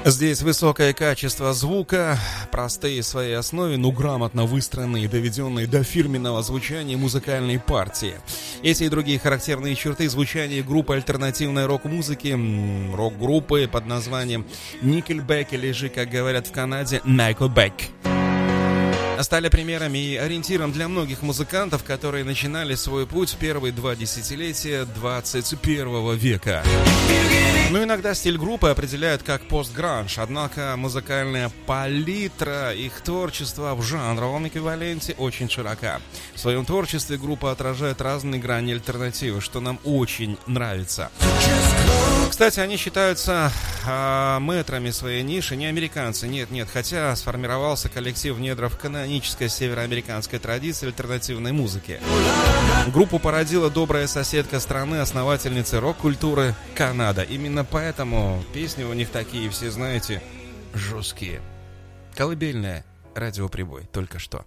Здесь высокое качество звука, простые в своей основе, но грамотно выстроенные и доведенные до фирменного звучания музыкальной партии. Эти и другие характерные черты звучания группы альтернативной рок-музыки, рок-группы под названием Nickelback или же, как говорят в Канаде, Nickelback, стали примерами и ориентиром для многих музыкантов, которые начинали свой путь в первые 2 десятилетия 21 века. Но иногда стиль группы определяют как постгранж, однако музыкальная палитра их творчества в жанровом эквиваленте очень широка. В своем творчестве группа отражает разные грани альтернативы, что нам очень нравится. Кстати, они считаются мэтрами своей ниши, не американцы, нет, хотя сформировался коллектив в недрах канонической североамериканской традиции альтернативной музыки. Группу породила добрая соседка страны, основательница рок-культуры Канада. Именно поэтому песни у них такие, все знаете, жесткие. Колыбельная, радиоприбой, только что.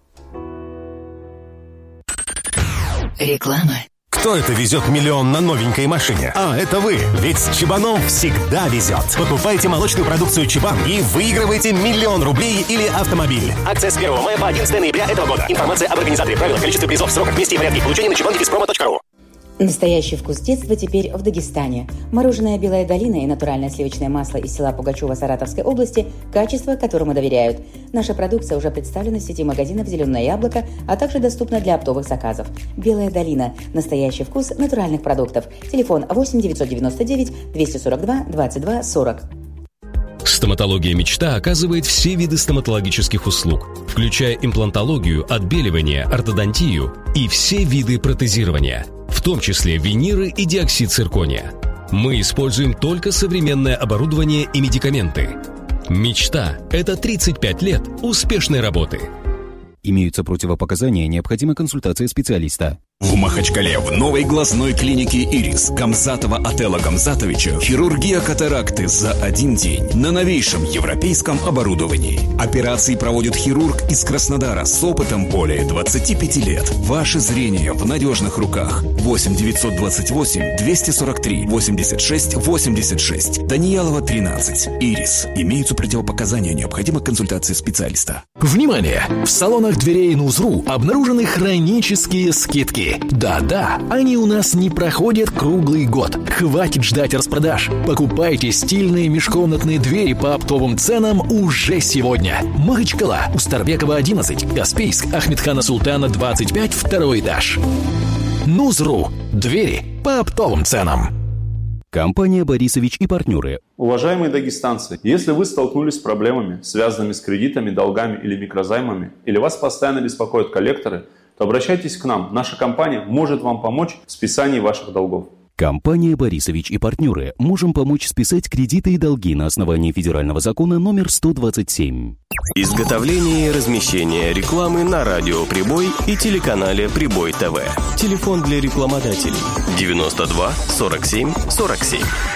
Реклама. Кто это везет миллион на новенькой машине? А, это вы! Ведь с Чебаном всегда везет. Покупайте молочную продукцию Чебан и выигрывайте 1 000 000 рублей или автомобиль. Акция с 1 мая по 11 ноября этого года. Информация об организаторе, правила, количестве призов, сроках, месте и порядке получения на чебан-promo.ru. Настоящий вкус детства теперь в Дагестане. Мороженое «Белая долина» и натуральное сливочное масло из села Пугачева Саратовской области – качество, которому доверяют. Наша продукция уже представлена в сети магазинов «Зеленое яблоко», а также доступна для оптовых заказов. «Белая долина» – настоящий вкус натуральных продуктов. Телефон 8 999 242 22 40. Стоматология «Мечта» оказывает все виды стоматологических услуг, включая имплантологию, отбеливание, ортодонтию и все виды протезирования, в том числе виниры и диоксид циркония. Мы используем только современное оборудование и медикаменты. «Мечта» — это 35 лет успешной работы. Имеются противопоказания, необходима консультация специалиста. В Махачкале в новой глазной клинике «Ирис» Гамзатова Отелла Гамзатовича хирургия катаракты за 1 день на новейшем европейском оборудовании. Операции проводит хирург из Краснодара с опытом более 25 лет. Ваше зрение в надежных руках. 8 928 243 86 86. Даниялова, 13. «Ирис». Имеются противопоказания, необходима консультация специалиста. Внимание! В салонах дверей Нузру обнаружены хронические скидки. Да-да, они у нас не проходят круглый год. Хватит ждать распродаж. Покупайте стильные межкомнатные двери по оптовым ценам уже сегодня. Махачкала, Устарбекова, 11, Каспийск, Ахмедхана Султана, 25, 2 этаж. Нузру. Двери по оптовым ценам. Компания «Борисович и партнеры». Уважаемые дагестанцы, если вы столкнулись с проблемами, связанными с кредитами, долгами или микрозаймами, или вас постоянно беспокоят коллекторы, то обращайтесь к нам. Наша компания может вам помочь в списании ваших долгов. Компания «Борисович и партнеры». Можем помочь списать кредиты и долги на основании федерального закона номер 127. Изготовление и размещение рекламы на радио «Прибой» и телеканале «Прибой ТВ». Телефон для рекламодателей 92 47 47.